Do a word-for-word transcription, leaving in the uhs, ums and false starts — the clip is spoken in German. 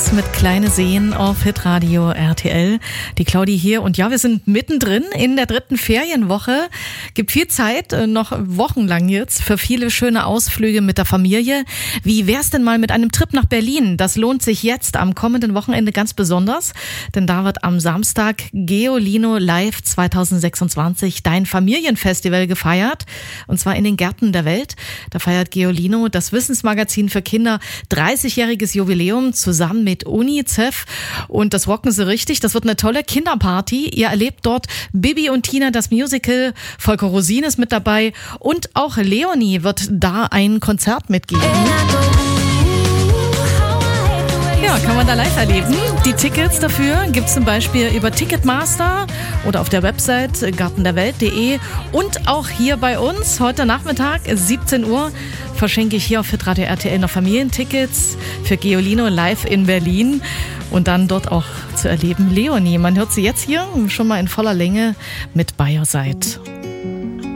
Tickets mit Kleine Seen auf Hitradio R T L. Die Claudi hier und ja, wir sind mittendrin in der dritten Ferienwoche. Gibt viel Zeit, noch wochenlang jetzt, für viele schöne Ausflüge mit der Familie. Wie wär's denn mal mit einem Trip nach Berlin? Das lohnt sich jetzt am kommenden Wochenende ganz besonders, denn da wird am Samstag Geolino Live zwanzig sechsundzwanzig, dein Familienfestival, gefeiert. Und zwar in den Gärten der Welt. Da feiert Geolino, das Wissensmagazin für Kinder, dreißigjähriges Jubiläum zusammen mit UNICEF. Und das rocken sie richtig. Das wird eine tolle Kinderparty. Ihr erlebt dort Bibi und Tina, das Musical. Volker Rosin ist mit dabei. Und auch Leonie wird da ein Konzert mitgeben. Ja, kann man da live erleben. Die Tickets dafür gibt's zum Beispiel über Ticketmaster oder auf der Website gartenderwelt punkt de und auch hier bei uns. Heute Nachmittag, siebzehn Uhr, verschenke ich hier auf Hitradio R T L noch Familientickets für Geolino live in Berlin und dann dort auch zu erleben Leonie. Man hört sie jetzt hier schon mal in voller Länge mit By Your Side.